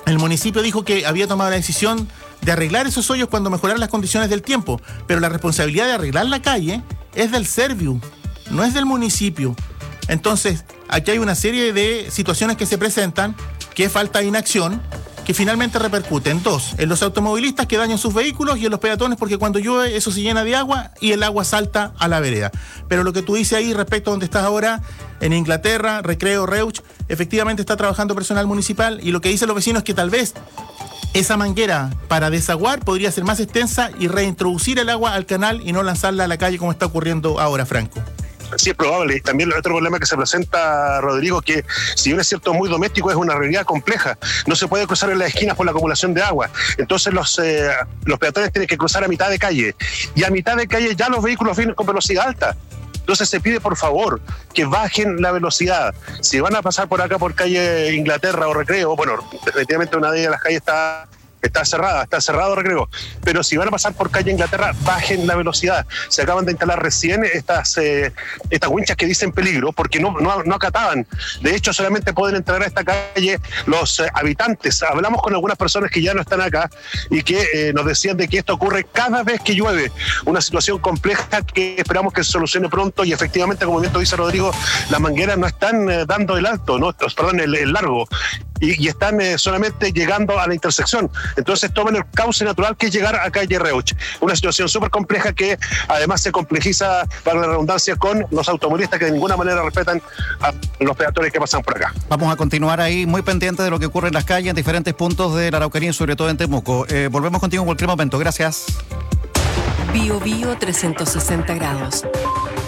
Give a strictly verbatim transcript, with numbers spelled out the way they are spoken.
El municipio dijo que había tomado la decisión de arreglar esos hoyos cuando mejoraran las condiciones del tiempo, pero la responsabilidad de arreglar la calle es del Serviu, no es del municipio. Entonces, aquí hay una serie de situaciones que se presentan, que es falta de inacción, que finalmente repercuten, dos, en los automovilistas que dañan sus vehículos y en los peatones porque cuando llueve eso se llena de agua y el agua salta a la vereda. Pero lo que tú dices ahí respecto a donde estás ahora, en Inglaterra, Recreo, Reuch, efectivamente está trabajando personal municipal y lo que dicen los vecinos es que tal vez esa manguera para desaguar podría ser más extensa y reintroducir el agua al canal y no lanzarla a la calle como está ocurriendo ahora, Franco. Sí, es probable. Y también el otro problema que se presenta, Rodrigo, que si bien es cierto muy doméstico, es una realidad compleja. No se puede cruzar en las esquinas por la acumulación de agua. Entonces los, eh, los peatones tienen que cruzar a mitad de calle. Y a mitad de calle ya los vehículos vienen con velocidad alta. Entonces se pide por favor que bajen la velocidad. Si van a pasar por acá por calle Inglaterra o Recreo, bueno, definitivamente una de las calles está... Está cerrada, está cerrado Recreo. Pero si van a pasar por calle Inglaterra, bajen la velocidad. Se acaban de instalar recién estas, eh, estas winchas que dicen peligro, porque no, no, no acataban. De hecho, solamente pueden entrar a esta calle los eh, habitantes. Hablamos con algunas personas que ya no están acá y que eh, nos decían de que esto ocurre cada vez que llueve. Una situación compleja que esperamos que se solucione pronto y efectivamente, como bien dice Rodrigo, las mangueras no están eh, dando el alto, no, perdón, el, el largo. Y, y están eh, solamente llegando a la intersección. Entonces toman el cauce natural que es llegar a calle Reuch. Una situación súper compleja que además se complejiza, para la redundancia, con los automovilistas que de ninguna manera respetan a los peatones que pasan por acá. Vamos a continuar ahí muy pendientes de lo que ocurre en las calles, en diferentes puntos de la Araucanía y sobre todo en Temuco. Eh, volvemos contigo en cualquier momento. Gracias. Bio Bio trescientos sesenta grados.